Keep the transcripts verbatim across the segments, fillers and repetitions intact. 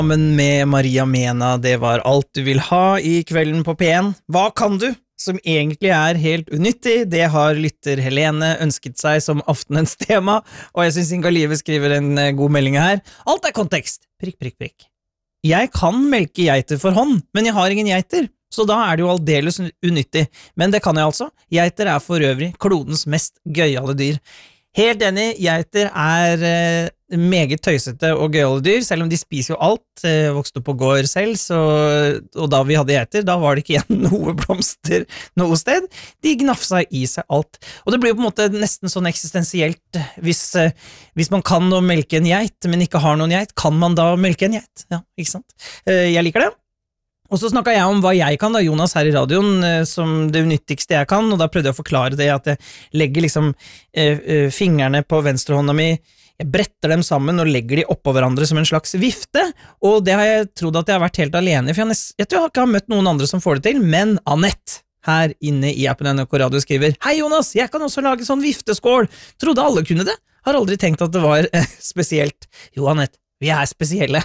Sammen med Maria Mena, det var alt du vil ha i kvelden på P en. Hva kan du? Som egentlig er helt unyttig, det har lytter Helene ønsket seg som aftenens tema, og jeg synes Inga Live skriver en god melding her. Alt er kontekst. Prikk, prikk, prikk. Jeg kan melke geiter for hånd, men jeg har ingen geiter, så da er det jo aldeles unyttig. Men det kan jeg altså. Geiter er for øvrig klodens mest gøyale dyr. Helt enig, geiter er eh, meget tøysete og gøyale dyr, selv om de spiser jo alt. Eh, vokste opp på gård selv, så, og da vi hadde geiter, da var det ikke igjen noe blomster noe sted. De gnafsa i seg alt. Og det blir jo på en måte nesten sånn eksistensielt, hvis, eh, hvis man kan å melke en geit, men ikke har noen geit, kan man da melke en geit? Ja, ikke sant? Eh, jeg liker det. Og så snakket jeg om hva jeg kan da, Jonas, her i radioen, eh, som det unyttigste jeg kan, og da prøvde jeg å forklare det at jeg legger liksom eh, eh, fingrene på venstrehånda mi, jeg bretter dem sammen og legger de oppå hverandre som en slags vifte, og det har jeg trodd at jeg har vært helt alene, for jeg, nest, jeg tror jeg ikke har møtt noen andre som får det til, men Annette, her inne i appen N R K Radio skriver, «Hei Jonas, jeg kan også lage sånn vifteskål, trodde alle kunne det, har aldri tenkt at det var eh, spesielt. Jo Annette, vi er spesielle.»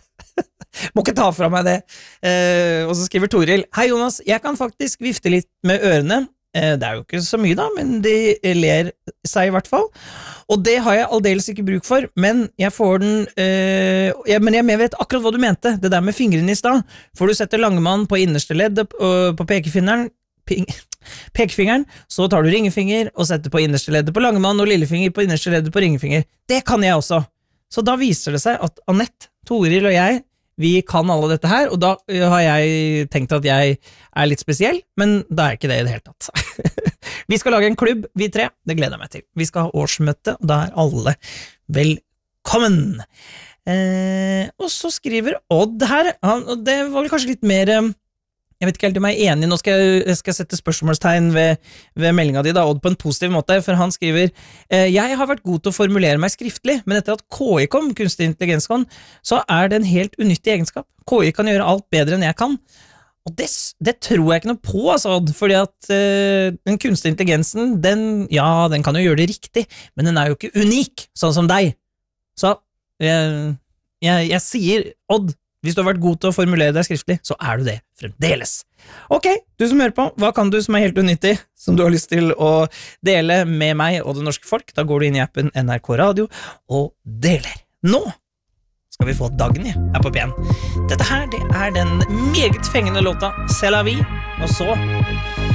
Må ikke ta fra meg det. Eh, og så skriver Toril, «Hei Jonas, jeg kan faktisk vifte litt med ørene. Eh, det er jo ikke så mye da, men de ler seg i hvert fall. Og det har jeg aldeles ikke bruk for, men jeg får den eh, jeg, Men jeg vet akkurat hva du mente, det der med fingrene i stad. For du setter langmann på innerste ledd og på pekefingeren, ping, pekefingeren, så tar du ringefinger og setter på innerste leddet på langmann og lillefinger på innerste leddet på ringefinger. Det kan jeg også. Så da viser det seg at Annette, Toril og jeg, vi kan alle dette her, og da har jeg tenkt at jeg er litt spesiell, men da er ikke det i det hele tatt. Vi skal lage en klubb, vi tre, det gleder jeg meg til. Vi skal ha årsmøte, og da er alle velkommen. Eh, og så skriver Odd her, han, og det var vel kanskje litt mer, jeg vet ikke helt om jeg er enig, nå skal jeg, jeg skal sette spørsmålstegn ved, ved meldingen din da, Odd, på en positiv måte, for han skriver, eh, jeg har vært god til å formulere meg skriftlig, men etter at K I kom, kunstig intelligens kom, så er det en helt unyttig egenskap. K I kan gjøre alt bedre enn jeg kan, og det, det tror jeg ikke noe på, altså, Odd, fordi at eh, den kunstige intelligensen, den, ja, den kan jo gjøre det riktig, men den er jo ikke unik, sånn som deg. Så, eh, jeg, jeg sier, Odd, hvis du har vært god til å formulere deg skriftlig, så er du det fremdeles. Ok, du som hører på, hva kan du som er helt unyttig, som du har lyst til å dele med meg og det norske folk? Da går du inn i appen N R K Radio og deler. Nå skal vi få Dagny her på P en. Dette her, det er den meget fengende låta C'est la vie, og så